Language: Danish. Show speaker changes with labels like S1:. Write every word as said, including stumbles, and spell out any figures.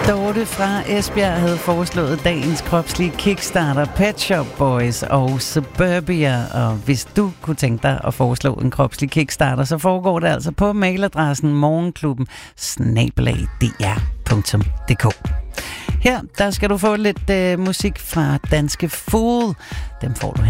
S1: Dorte fra Esbjerg havde foreslået dagens kropslige kickstarter, Pet Shop Boys og Suburbia. Og hvis du kunne tænke dig at foreslå en kropslig kickstarter, så foregår det altså på mailadressen morgenklubben snabel-a d r punktum d k. Her der skal du få lidt øh, musik fra Danske Fool. Dem får du her.